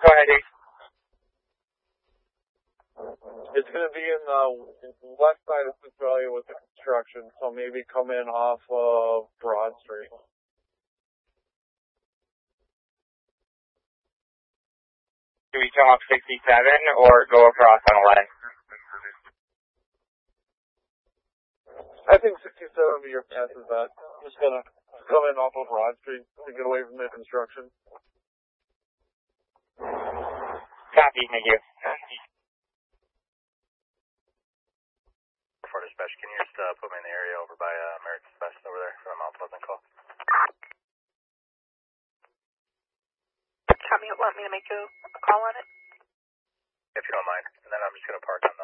Go ahead, Dave. It's going to be in the west side of Centralia with the construction, so maybe come in off of Broad Street. Do we come off 67 or go across on 11? I think 67 would be your best bet. Just going to come in off of Broad Street to get away from the construction. Copy, thank you. For dispatch, can you just put me in the area over by American Special over there for the Mount Pleasant call? Tommy, want me to make a call on it? If you don't mind. And then I'm just going to park on